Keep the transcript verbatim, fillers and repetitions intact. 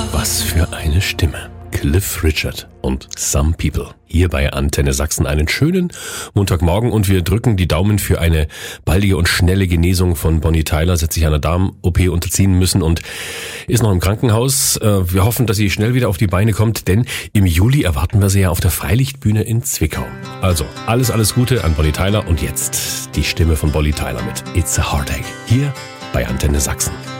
Was für eine Stimme. Cliff Richard und Some People. Hier bei Antenne Sachsen einen schönen Montagmorgen und wir drücken die Daumen für eine baldige und schnelle Genesung von Bonnie Tyler. Sie hat sich einer Darm-O P unterziehen müssen und ist noch im Krankenhaus. Wir hoffen, dass sie schnell wieder auf die Beine kommt, denn im Juli erwarten wir sie ja auf der Freilichtbühne in Zwickau. Also, alles, alles Gute an Bonnie Tyler und jetzt die Stimme von Bonnie Tyler mit It's a Heartache. Hier bei Antenne Sachsen.